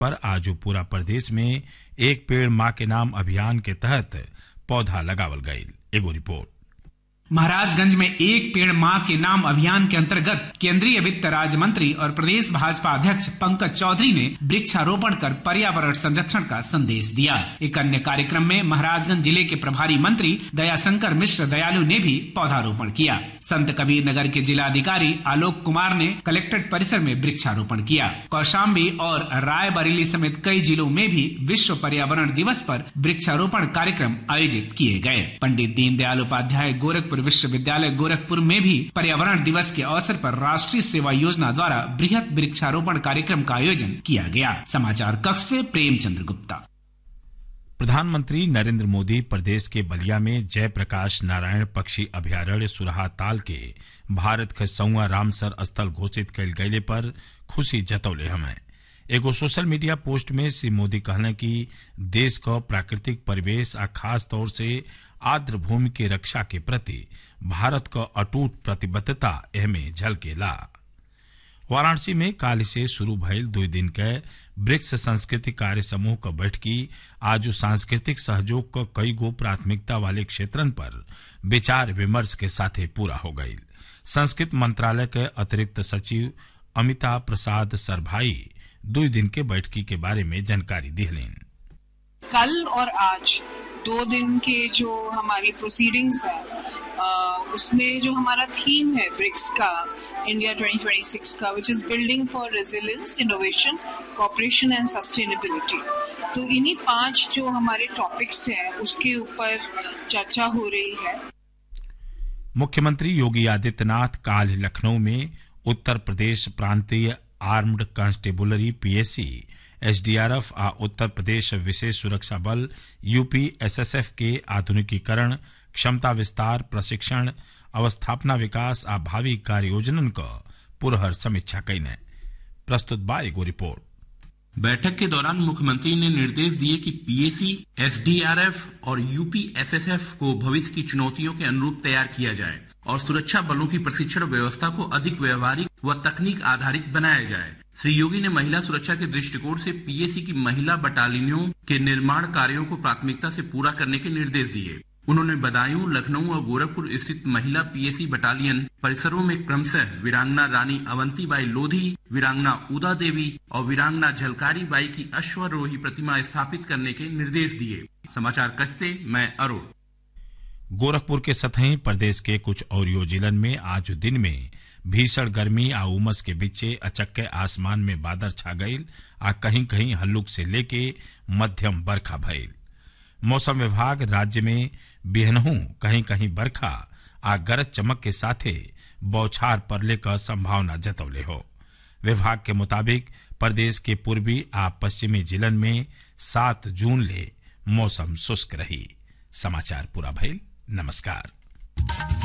पर आज पूरा प्रदेश में एक पेड़ मां के नाम अभियान के तहत पौधा लगावल गईल। एगो रिपोर्ट। महाराजगंज में एक पेड़ मां के नाम अभियान के अंतर्गत केंद्रीय वित्त राज्य मंत्री और प्रदेश भाजपा अध्यक्ष पंकज चौधरी ने वृक्षारोपण कर पर्यावरण संरक्षण का संदेश दिया। एक अन्य कार्यक्रम में महाराजगंज जिले के प्रभारी मंत्री दयाशंकर मिश्र दयालु ने भी पौधारोपण किया। संत कबीर नगर के जिलाधिकारी आलोक कुमार ने कलेक्ट्रेट परिसर में वृक्षारोपण किया। कौशाम्बी और रायबरेली समेत कई जिलों में भी विश्व पर्यावरण दिवस पर वृक्षारोपण कार्यक्रम आयोजित किए गए। पंडित दीनदयाल उपाध्याय गोरखपुर विश्वविद्यालय गोरखपुर में भी पर्यावरण दिवस के अवसर पर राष्ट्रीय सेवा योजना द्वारा बृहत वृक्षारोपण कार्यक्रम का आयोजन किया गया। समाचार कक्ष से प्रेमचंद्र गुप्ता। प्रधानमंत्री नरेंद्र मोदी प्रदेश के बलिया में जयप्रकाश नारायण पक्षी अभयारण्य सुरहा ताल के भारत के 100वां रामसर स्थल घोषित कयल गये पर खुशी जतौले हमें। एगो सोशल मीडिया पोस्ट में श्री मोदी कहले कि देश का प्राकृतिक परिवेश आ खास तौर से आर्द्र भूमि की रक्षा के प्रति भारत का अटूट प्रतिबद्धता एहमे झलकेला। वाराणसी में काल से शुरू भइल 2 दिन के ब्रिक्स सांस्कृतिक कार्य समूह का बैठकी आज सांस्कृतिक सहयोग का कई गो प्राथमिकता वाले क्षेत्रन पर विचार विमर्श के साथे पूरा हो गई। संस्कृत मंत्रालय के अतिरिक्त सचिव अमिता प्रसाद सरभाई 2 दिन के बैठकी के बारे में जानकारी दिलें। कल और आज 2 दिन के जो हमारी प्रोसीडिंग्स है उसमें जो हमारा थीम है ब्रिक्स का इंडिया 2026 का, which is building for resilience, innovation, cooperation and sustainability. तो इन्हीं 5 जो हमारे टॉपिक्स हैं उसके ऊपर चर्चा हो रही है। मुख्यमंत्री योगी आदित्यनाथ काल लखनऊ में उत्तर प्रदेश प्रांतीय आर्म्ड कांस्टेबुलरी पीएसी, एसडीआरएफ आ उत्तर प्रदेश विशेष सुरक्षा बल यूपी एसएसएफ के आधुनिकीकरण, क्षमता विस्तार, प्रशिक्षण, अवस्थापना विकास आ भावी कार्य योजनन का पुरहर समीक्षा कईने। प्रस्तुत बा एगो रिपोर्ट। बैठक के दौरान मुख्यमंत्री ने निर्देश दिए कि पीएसी, एसडीआरएफ और यूपी एसएसएफ को भविष्य की चुनौतियों के अनुरूप तैयार किया जाए और सुरक्षा बलों की प्रशिक्षण व्यवस्था को अधिक व्यवहारिक व तकनीक आधारित बनाया जाए। श्री योगी ने महिला सुरक्षा के दृष्टिकोण से पीएसी की महिला बटालियनों के निर्माण कार्यों को प्राथमिकता से पूरा करने के निर्देश दिए। उन्होंने बदायूं, लखनऊ और गोरखपुर स्थित महिला पीएसी बटालियन परिसरों में क्रमशः वीरांगना रानी अवंतीबाई लोधी, वीरांगना उदा देवी और वीरांगना झलकारी बाई की अश्वारोही प्रतिमा स्थापित करने के निर्देश दिए। समाचार कक्ष से मैं अरुण। गोरखपुर के सतही प्रदेश के कुछ और जिलन में आज दिन में भीषण गर्मी आ उमस के बीचे अचक्के आसमान में बादल छा गईल आ कहीं कहीं हल्लुक से लेके मध्यम बरखा भइल। मौसम विभाग राज्य में बिहनहू कहीं कहीं बरखा आ गरज चमक के साथे बौछार पड़ले का संभावना जतौले हो। विभाग के मुताबिक प्रदेश के पूर्वी आ पश्चिमी जिलन में 7 जून ले मौसम शुष्क रही। समाचार पूरा भइल। नमस्कार।